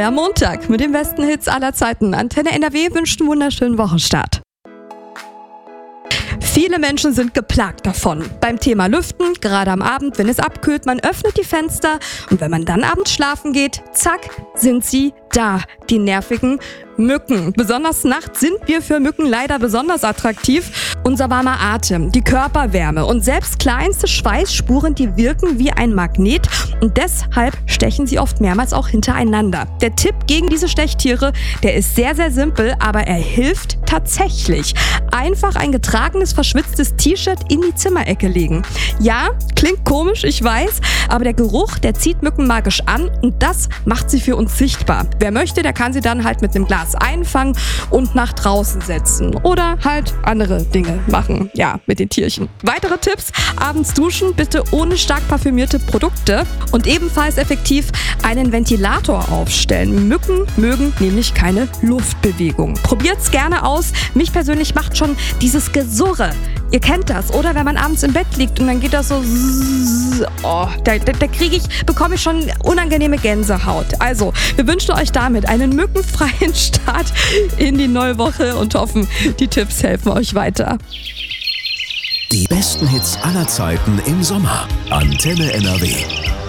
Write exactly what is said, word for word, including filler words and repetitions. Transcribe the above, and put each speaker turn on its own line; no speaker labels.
Neuer Montag mit den besten Hits aller Zeiten. Antenne N R W wünscht einen wunderschönen Wochenstart. Viele Menschen sind geplagt davon. Beim Thema Lüften, gerade am Abend, wenn es abkühlt, man öffnet die Fenster und wenn man dann abends schlafen geht, zack, sind sie da, die nervigen Mücken. Besonders nachts sind wir für Mücken leider besonders attraktiv. Unser warmer Atem, die Körperwärme und selbst kleinste Schweißspuren, die wirken wie ein Magnet und deshalb stechen sie oft mehrmals auch hintereinander. Der Tipp gegen diese Stechtiere, der ist sehr, sehr simpel, aber er hilft tatsächlich. Einfach ein getragenes, verschwitztes T-Shirt in die Zimmerecke legen. Ja, klingt komisch, ich weiß, aber der Geruch, der zieht Mücken magisch an und das macht sie für uns sichtbar. Wer möchte, der kann sie dann halt mit einem Glas einfangen und nach draußen setzen. Oder halt andere Dinge machen, ja, mit den Tierchen. Weitere Tipps: abends duschen, bitte ohne stark parfümierte Produkte und ebenfalls effektiv einen Ventilator aufstellen. Mücken mögen nämlich keine Luftbewegung. Probiert's gerne aus. Mich persönlich macht schon dieses Gesurre. Ihr kennt das, oder? Wenn man abends im Bett liegt und dann geht das so, oh, da, da, da kriege ich, bekomme ich schon unangenehme Gänsehaut. Also, wir wünschen euch damit einen mückenfreien Start in die neue Woche und hoffen, die Tipps helfen euch weiter.
Die besten Hits aller Zeiten im Sommer. Antenne N R W.